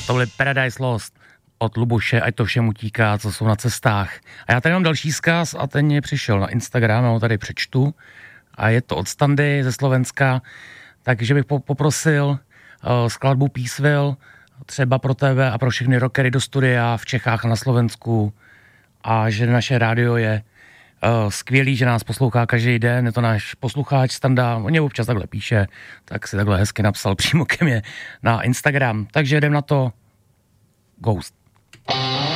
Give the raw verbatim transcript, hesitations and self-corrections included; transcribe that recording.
To byly Paradise Lost od Luboše, ať to všem utíká, co jsou na cestách. A já tady mám další vzkaz a ten mě přišel na Instagram, já ho tady přečtu. A je to od Standy ze Slovenska, takže bych poprosil uh, skladbu Peaceville třeba pro tebe a pro všechny rockery do studia v Čechách a na Slovensku a že naše rádio je uh, skvělý, že nás poslouchá každý den, je to náš posluchač Standa, on mě občas takhle píše, tak si takhle hezky napsal přímo ke mně na Instagram, takže jdem na to. Ghost.